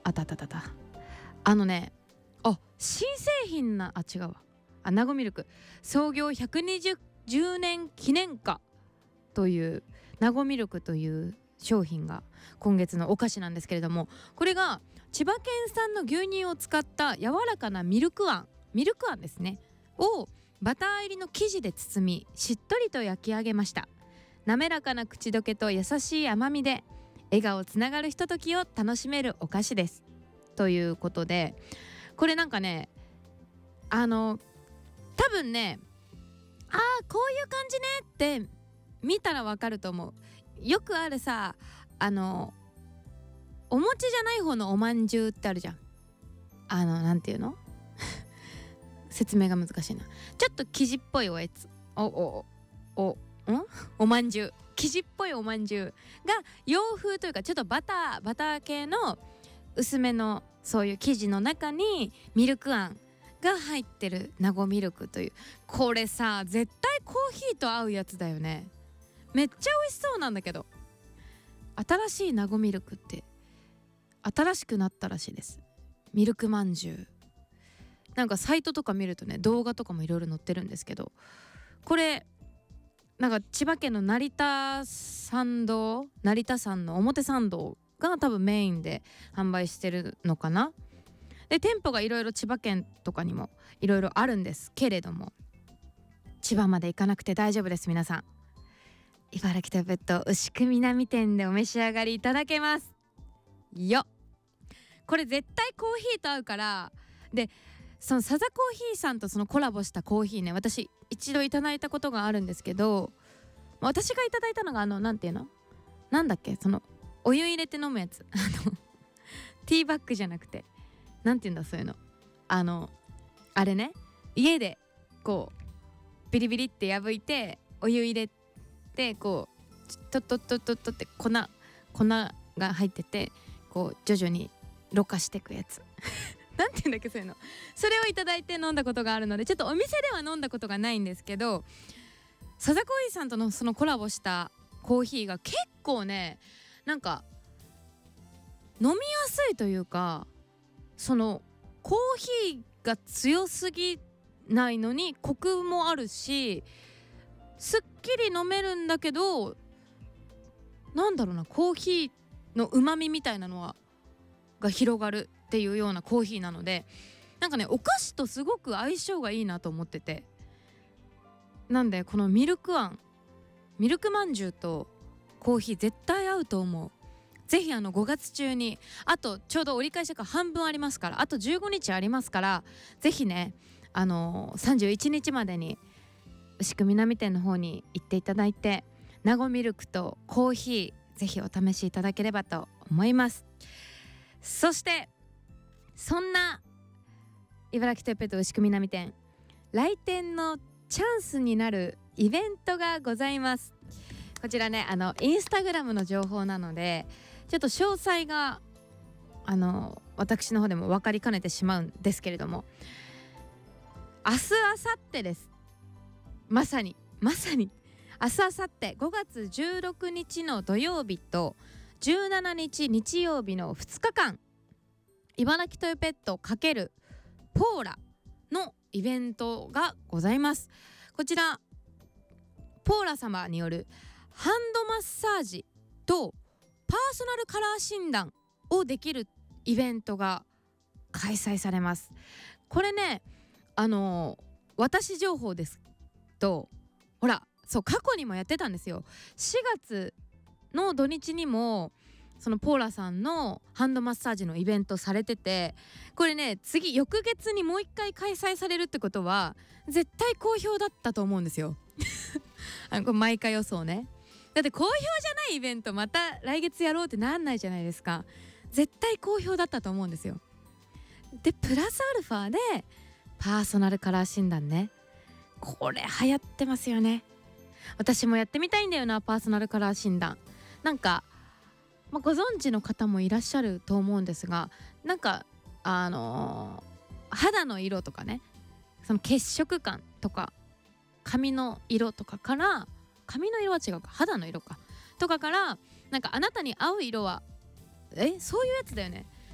あったあったあった。新製品違うわ。ナゴミルク創業120年記念花というナゴミルクという商品が今月のお菓子なんですけれども、これが千葉県産の牛乳を使った柔らかなミルクあんですねをバター入りの生地で包み、しっとりと焼き上げました。滑らかな口どけと優しい甘みで笑顔つながるひとときを楽しめるお菓子ですということで、これなんかね多分ねこういう感じねって見たらわかると思う。よくあるさお餅じゃない方のおまんじゅうってあるじゃん。なんていうの説明が難しいな。ちょっと生地っぽいおやつおまんじゅう、生地っぽいおまんじゅうが洋風というかちょっとバター系の薄めのそういう生地の中にミルクあんが入ってるナゴミルクという、これさ絶対コーヒーと合うやつだよね。めっちゃ美味しそうなんだけど。新しいナゴミルクって新しくなったらしいです。ミルクまんじゅう、なんかサイトとか見るとね動画とかもいろいろ載ってるんですけど、これなんか千葉県の成田山の表参道が多分メインで販売してるのかな。で店舗がいろいろ千葉県とかにもいろいろあるんですけれども、千葉まで行かなくて大丈夫です。皆さん茨城トヨペット牛久南店でお召し上がりいただけますよ。これ絶対コーヒーと合うから。でそのサザコーヒーさんとそのコラボしたコーヒーね、私一度いただいたことがあるんですけど、私がいただいたのがなんていうのなんだっけ、そのお湯入れて飲むやつティーバッグじゃなくてなんていうんだそういうの、あれね、家でこうビリビリって破いてお湯入れてこうトットットットットって粉が入っててこう徐々にろ過していくやつなんていうんだっけそういうの、それをいただいて飲んだことがあるので、ちょっとお店では飲んだことがないんですけど、サザコーヒーさんとのそのコラボしたコーヒーが結構ねなんか飲みやすいというか、そのコーヒーが強すぎないのにコクもあるし、すっきり飲めるんだけど、なんだろうな、コーヒーの旨味みたいなのが広がるっていうようなコーヒーなので、なんかねお菓子とすごく相性がいいなと思ってて、なんでこのミルクまんじゅうとコーヒー絶対合うと思う。ぜひ5月中に、あとちょうど折り返しが半分ありますから、あと15日ありますから、ぜひね31日までに牛久南店の方に行っていただいて、ナゴミルクとコーヒーぜひお試しいただければと思います。そしてそんな茨城トヨペット牛久南店、来店のチャンスになるイベントがございます。こちらねインスタグラムの情報なのでちょっと詳細が私の方でも分かりかねてしまうんですけれども、明日明後日です。まさに明日明後日5月16日の土曜日と17日日曜日の2日間、茨城トヨペット×ポーラのイベントがございます。こちらポーラ様によるハンドマッサージとパーソナルカラー診断をできるイベントが開催されます。これね私情報ですと、ほらそう過去にもやってたんですよ。4月の土日にもそのポーラさんのハンドマッサージのイベントされてて、これね翌月にもう一回開催されるってことは絶対好評だったと思うんですよこれ毎回予想ね。だって好評じゃないイベントまた来月やろうってなんないじゃないですか。絶対好評だったと思うんですよ。でプラスアルファでパーソナルカラー診断ね、これ流行ってますよね。私もやってみたいんだよな、パーソナルカラー診断。なんか、ご存知の方もいらっしゃると思うんですが、なんか肌の色とかね、その血色感とか髪の色とかから、髪の色は違うか、肌の色かとかから、なんかあなたに合う色はそういうやつだよね。